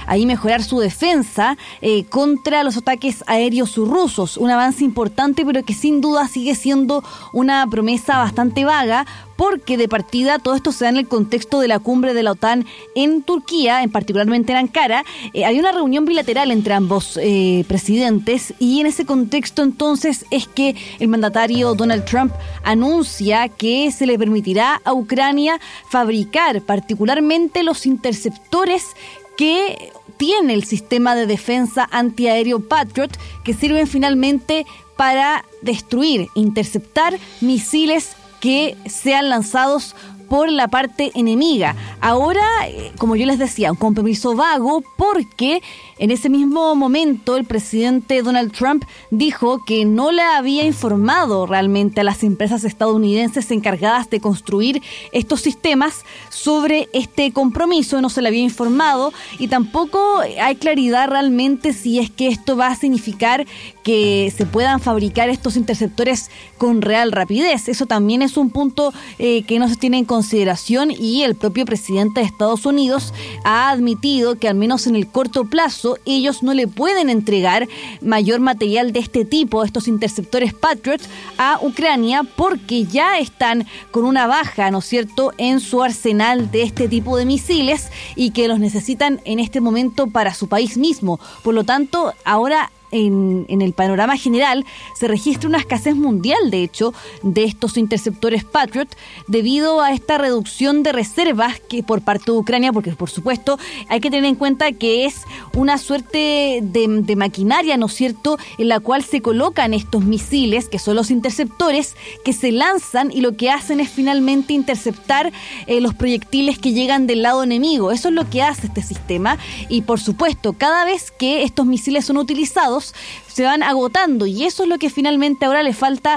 ahí mejorar su defensa contra los ataques aéreos rusos. Un avance importante, pero que sin duda sigue siendo una promesa bastante vaga, porque de partida todo esto se da en el contexto de la cumbre de la OTAN en Turquía, particularmente en Ankara. Hay una reunión bilateral entre ambos presidentes, y en ese contexto entonces es que el mandatario Donald Trump anuncia que se le permitirá a Ucrania fabricar particularmente los interceptores que tiene el sistema de defensa antiaéreo Patriot, que sirven finalmente para destruir, interceptar misiles que sean lanzados por la parte enemiga. Ahora, como yo les decía, un compromiso vago, porque en ese mismo momento el presidente Donald Trump dijo que no le había informado realmente a las empresas estadounidenses encargadas de construir estos sistemas sobre este compromiso, no se le había informado, y tampoco hay claridad realmente si es que esto va a significar que se puedan fabricar estos interceptores con real rapidez. Eso también es un punto que no se tiene en consideración, y el propio presidente de Estados Unidos ha admitido que al menos en el corto plazo ellos no le pueden entregar mayor material de este tipo, estos interceptores Patriot, a Ucrania, porque ya están con una baja, ¿no es cierto?, en su arsenal de este tipo de misiles, y que los necesitan en este momento para su país mismo. Por lo tanto, ahora en el panorama general se registra una escasez mundial, de hecho, de estos interceptores Patriot, debido a esta reducción de reservas que por parte de Ucrania, porque por supuesto hay que tener en cuenta que es una suerte de maquinaria, ¿no es cierto?, en la cual se colocan estos misiles, que son los interceptores, que se lanzan y lo que hacen es finalmente interceptar los proyectiles que llegan del lado enemigo. Eso es lo que hace este sistema, y por supuesto, cada vez que estos misiles son utilizados, se van agotando, y eso es lo que finalmente ahora le falta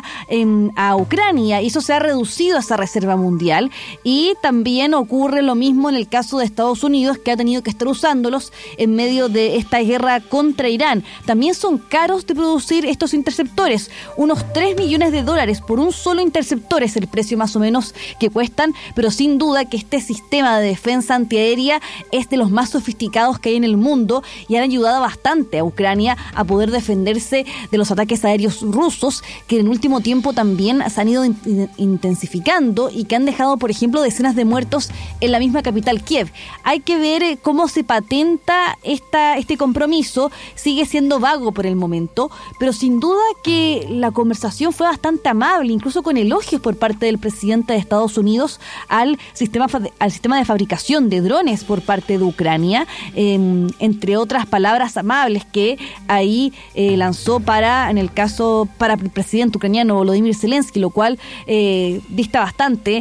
a Ucrania, y eso se ha reducido a esa reserva mundial. Y también ocurre lo mismo en el caso de Estados Unidos, que ha tenido que estar usándolos en medio de esta guerra contra Irán. También son caros de producir estos interceptores, unos $3 millones por un solo interceptor es el precio más o menos que cuestan, pero sin duda que este sistema de defensa antiaérea es de los más sofisticados que hay en el mundo, y han ayudado bastante a Ucrania a poder defenderse de los ataques aéreos rusos, que en el último tiempo también se han ido intensificando, y que han dejado, por ejemplo, decenas de muertos en la misma capital, Kiev. Hay que ver cómo se patenta este compromiso. Sigue siendo vago por el momento, pero sin duda que la conversación fue bastante amable, incluso con elogios por parte del presidente de Estados Unidos al sistema de fabricación de drones por parte de Ucrania, entre otras palabras amables que ahí lanzó para el presidente ucraniano Volodymyr Zelensky, lo cual dista bastante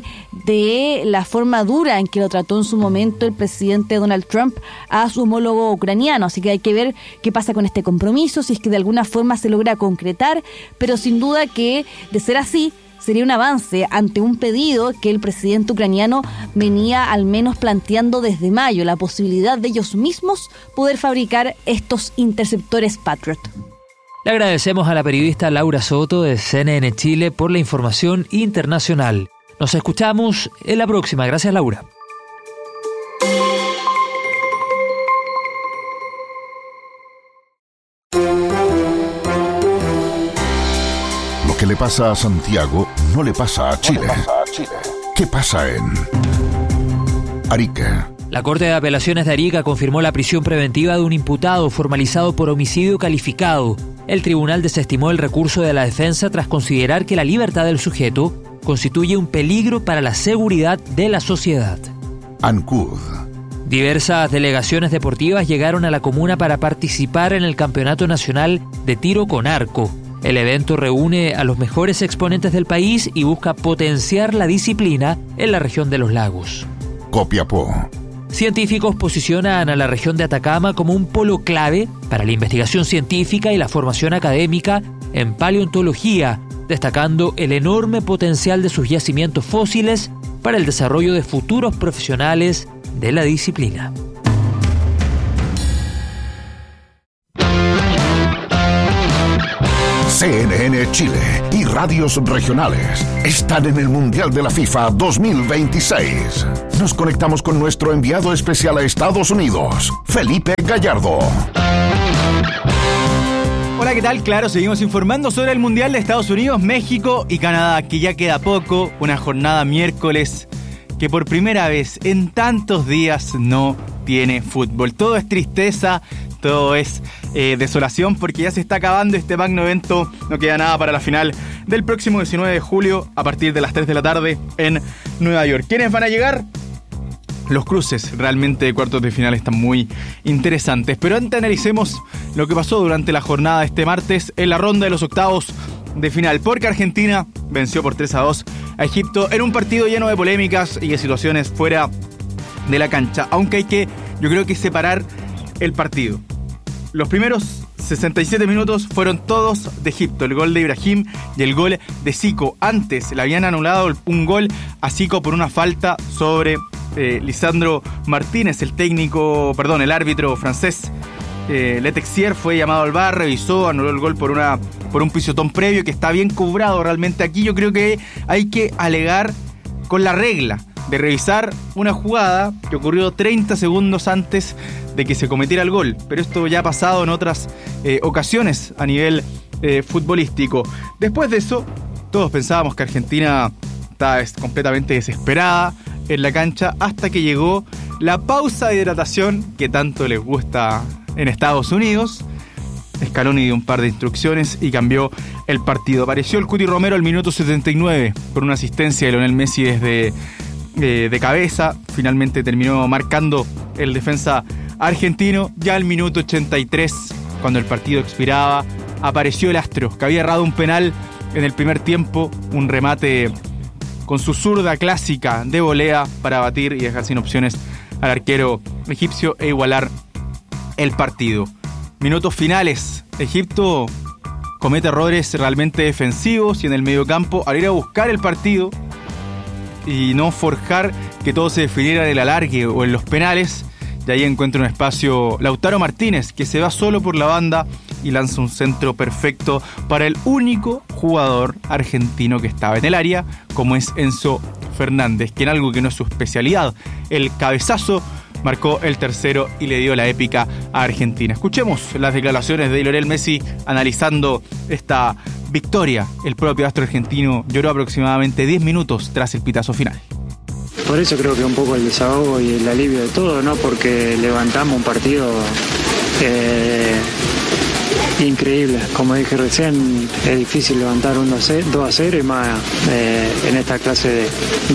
de la forma dura en que lo trató en su momento el presidente Donald Trump a su homólogo ucraniano. Así que hay que ver qué pasa con este compromiso, si es que de alguna forma se logra concretar, pero sin duda que, de ser así, sería un avance ante un pedido que el presidente ucraniano venía al menos planteando desde mayo, la posibilidad de ellos mismos poder fabricar estos interceptores Patriot. Le agradecemos a la periodista Laura Soto de CNN Chile por la información internacional. Nos escuchamos en la próxima. Gracias, Laura. Lo que le pasa a Santiago no le pasa a Chile. ¿Qué pasa en Arica? La Corte de Apelaciones de Arica confirmó la prisión preventiva de un imputado formalizado por homicidio calificado. El tribunal desestimó el recurso de la defensa tras considerar que la libertad del sujeto constituye un peligro para la seguridad de la sociedad. Ancud. Diversas delegaciones deportivas llegaron a la comuna para participar en el Campeonato Nacional de Tiro con Arco. El evento reúne a los mejores exponentes del país y busca potenciar la disciplina en la región de los lagos. Copiapó. Científicos posicionan a la región de Atacama como un polo clave para la investigación científica y la formación académica en paleontología, destacando el enorme potencial de sus yacimientos fósiles para el desarrollo de futuros profesionales de la disciplina. CNN Chile y radios regionales están en el Mundial de la FIFA 2026. Nos conectamos con nuestro enviado especial a Estados Unidos, Felipe Gallardo. Hola, ¿qué tal? Claro, seguimos informando sobre el Mundial de Estados Unidos, México y Canadá, que ya queda poco, una jornada miércoles que por primera vez en tantos días no tiene fútbol. Todo es tristeza, todo es desolación, porque ya se está acabando este magno evento. No queda nada para la final del próximo 19 de julio a partir de las 3 de la tarde en Nueva York. ¿Quiénes van a llegar? Los cruces realmente de cuartos de final están muy interesantes. Pero antes analicemos lo que pasó durante la jornada de este martes en la ronda de los octavos de final, porque Argentina venció por 3-2 a Egipto en un partido lleno de polémicas y de situaciones fuera de la cancha, aunque hay que, yo creo que separar el partido. Los primeros 67 minutos fueron todos de Egipto, el gol de Ibrahim y el gol de Zico. Antes le habían anulado un gol a Zico por una falta sobre Lisandro Martínez, el árbitro francés. Le Texier fue llamado al VAR, revisó, anuló el gol por un pisotón previo que está bien cobrado. Realmente aquí yo creo que hay que alegar con la regla de revisar una jugada que ocurrió 30 segundos antes de que se cometiera el gol, pero esto ya ha pasado en otras ocasiones a nivel futbolístico. Después de eso, todos pensábamos que Argentina estaba completamente desesperada en la cancha, hasta que llegó la pausa de hidratación que tanto les gusta en Estados Unidos. Scaloni dio un par de instrucciones y cambió el partido. Apareció el Cuti Romero al minuto 79 por una asistencia de Lionel Messi desde de cabeza. Finalmente terminó marcando el defensa argentino. Ya al minuto 83, cuando el partido expiraba, apareció el astro, que había errado un penal en el primer tiempo, un remate con su zurda clásica de volea para batir y dejar sin opciones al arquero egipcio e igualar el partido. Minutos finales. Egipto comete errores realmente defensivos y en el mediocampo, al ir a buscar el partido y no forjar que todo se definiera en el alargue o en los penales, de ahí encuentra un espacio Lautaro Martínez, que se va solo por la banda y lanza un centro perfecto para el único jugador argentino que estaba en el área, como es Enzo Fernández, que en algo que no es su especialidad, el cabezazo, marcó el tercero y le dio la épica a Argentina. Escuchemos las declaraciones de Lionel Messi analizando esta victoria. El propio astro argentino lloró aproximadamente 10 minutos tras el pitazo final. Por eso creo que un poco el desahogo y el alivio de todo, ¿no? Porque levantamos un partido increíble. Como dije recién, es difícil levantar un 2-0 y más en esta clase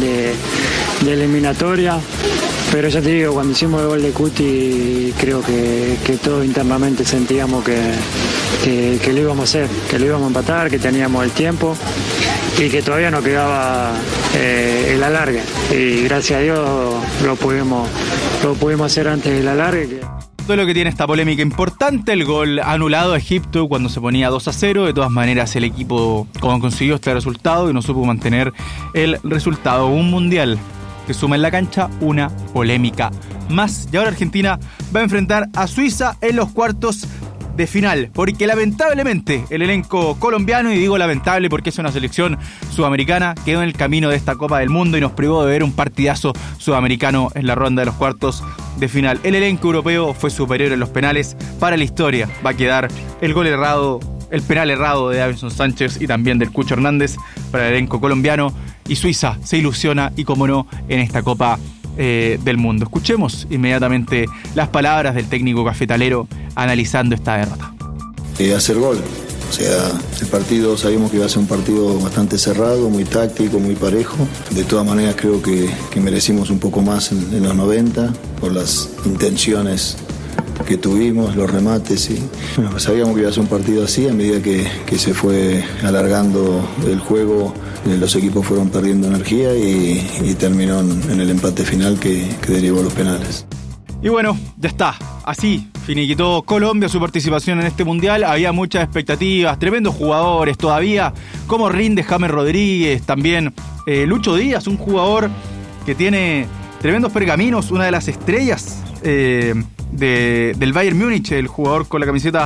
de eliminatoria. Pero ya te digo, cuando hicimos el gol de Cuti, creo que todos internamente sentíamos que lo íbamos a hacer, que lo íbamos a empatar, que teníamos el tiempo y que todavía nos quedaba el alargue. Y gracias a Dios lo pudimos hacer antes del alargue. Todo lo que tiene esta polémica importante, el gol anulado a Egipto cuando se ponía 2-0. De todas maneras, el equipo consiguió este resultado y no supo mantener el resultado. Un mundial que suma en la cancha una polémica más. Y ahora Argentina va a enfrentar a Suiza en los cuartos de final, porque lamentablemente el elenco colombiano, y digo lamentable porque es una selección sudamericana, quedó en el camino de esta Copa del Mundo y nos privó de ver un partidazo sudamericano en la ronda de los cuartos de final. El elenco europeo fue superior en los penales. Para la historia va a quedar el gol errado, el penal errado de Davinson Sánchez y también del Cucho Hernández para el elenco colombiano, y Suiza se ilusiona y como no en esta Copa del Mundo. Escuchemos inmediatamente las palabras del técnico cafetalero analizando esta derrota. Hacer gol, o sea, el partido sabíamos que iba a ser un partido bastante cerrado, muy táctico, muy parejo. De todas maneras creo que merecimos un poco más en los 90 por las intenciones que tuvimos, los remates, y bueno, sabíamos que iba a ser un partido así. A medida que se fue alargando el juego, los equipos fueron perdiendo energía y terminó en el empate final que derivó los penales. Y bueno, ya está, así finiquitó Colombia su participación en este mundial. Había muchas expectativas, tremendos jugadores todavía, como rinde James Rodríguez, también Lucho Díaz, un jugador que tiene tremendos pergaminos, una de las estrellas del Bayern Múnich, el jugador con la camiseta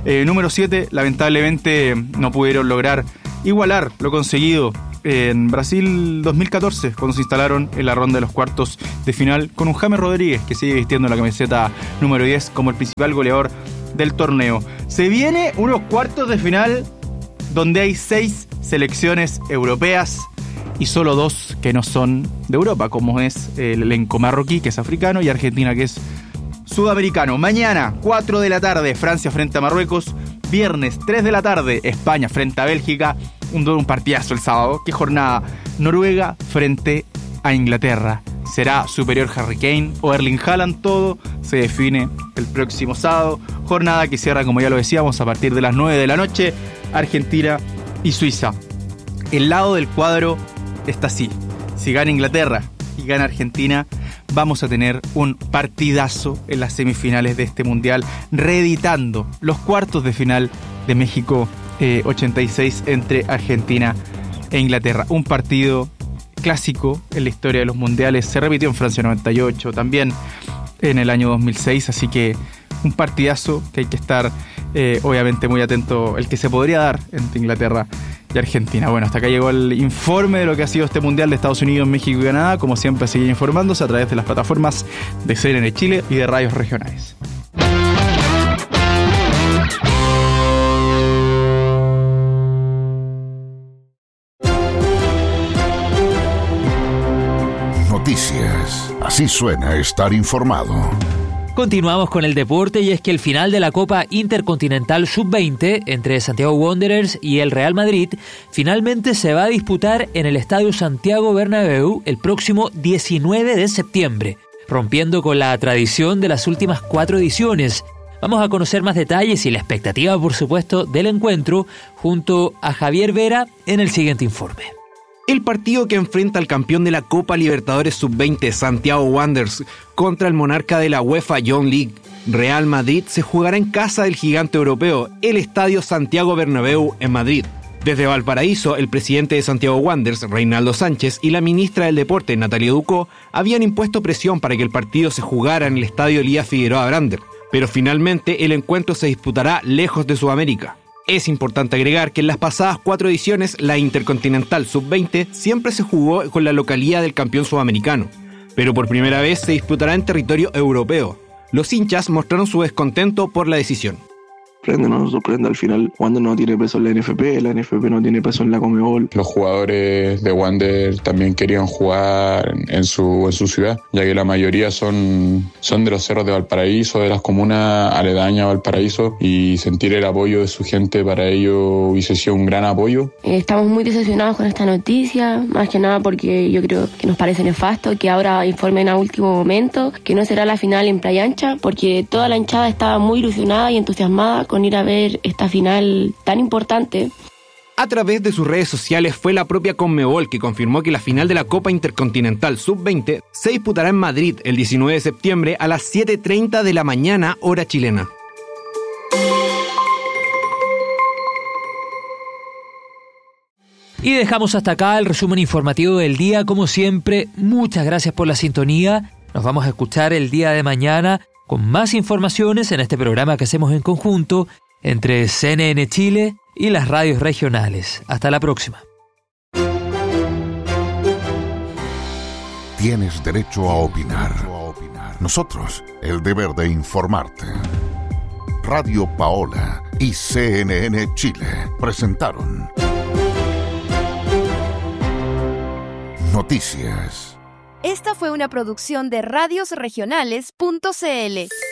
Número 7, lamentablemente no pudieron lograr igualar lo conseguido en Brasil 2014, cuando se instalaron en la ronda de los cuartos de final con un James Rodríguez que sigue vistiendo la camiseta número 10 como el principal goleador del torneo. Se viene unos cuartos de final donde hay 6 selecciones europeas y solo 2 que no son de Europa, como es el elenco marroquí, que es africano, y Argentina, que es sudamericano. Mañana, 4 de la tarde, Francia frente a Marruecos. Viernes, 3 de la tarde, España frente a Bélgica. Un partidazo el sábado. ¿Qué jornada? Noruega frente a Inglaterra. ¿Será superior Harry Kane o Erling Haaland? Todo se define el próximo sábado. Jornada que cierra, como ya lo decíamos, a partir de las 9 de la noche, Argentina y Suiza. El lado del cuadro está así. Si gana Inglaterra y gana Argentina, vamos a tener un partidazo en las semifinales de este mundial, reeditando los cuartos de final de México 86 entre Argentina e Inglaterra. Un partido clásico en la historia de los mundiales. Se repitió en Francia 98, también en el año 2006, así que un partidazo que hay que estar obviamente muy atento, el que se podría dar entre Inglaterra y Argentina. Bueno, hasta acá llegó el informe de lo que ha sido este mundial de Estados Unidos, México y Canadá. Como siempre, siguen informándose a través de las plataformas de CNN Chile y de radios regionales. Noticias. Así suena estar informado. Continuamos con el deporte, y es que el final de la Copa Intercontinental Sub-20 entre Santiago Wanderers y el Real Madrid finalmente se va a disputar en el Estadio Santiago Bernabéu el próximo 19 de septiembre, rompiendo con la tradición de las últimas 4 ediciones. Vamos a conocer más detalles y la expectativa, por supuesto, del encuentro junto a Javier Vera en el siguiente informe. El partido que enfrenta al campeón de la Copa Libertadores Sub-20, Santiago Wanderers, contra el monarca de la UEFA John League, Real Madrid, se jugará en casa del gigante europeo, el Estadio Santiago Bernabéu en Madrid. Desde Valparaíso, el presidente de Santiago Wanderers, Reinaldo Sánchez, y la ministra del Deporte, Natalia Ducó, habían impuesto presión para que el partido se jugara en el Estadio Elías Figueroa Brander, pero finalmente el encuentro se disputará lejos de Sudamérica. Es importante agregar que en las pasadas 4 ediciones, la Intercontinental Sub-20 siempre se jugó con la localía del campeón sudamericano, pero por primera vez se disputará en territorio europeo. Los hinchas mostraron su descontento por la decisión. Nos sorprende al final. Wander no tiene peso en la NFP no tiene peso en la Conmebol. Los jugadores de Wander también querían jugar en su ciudad, ya que la mayoría son de los cerros de Valparaíso, de las comunas aledañas a Valparaíso, y sentir el apoyo de su gente para ellos hubiese sido un gran apoyo. Estamos muy decepcionados con esta noticia, más que nada porque yo creo que nos parece nefasto que ahora informen a último momento que no será la final en Playa Ancha, porque toda la hinchada estaba muy ilusionada y entusiasmada con ir a ver esta final tan importante. A través de sus redes sociales fue la propia Conmebol que confirmó que la final de la Copa Intercontinental Sub-20 se disputará en Madrid el 19 de septiembre a las 7:30 de la mañana, hora chilena. Y dejamos hasta acá el resumen informativo del día. Como siempre, muchas gracias por la sintonía. Nos vamos a escuchar el día de mañana con más informaciones en este programa que hacemos en conjunto entre CNN Chile y las radios regionales. Hasta la próxima. Tienes derecho a opinar. Nosotros, el deber de informarte. Radio Paola y CNN Chile presentaron Noticias. Esta fue una producción de radiosregionales.cl.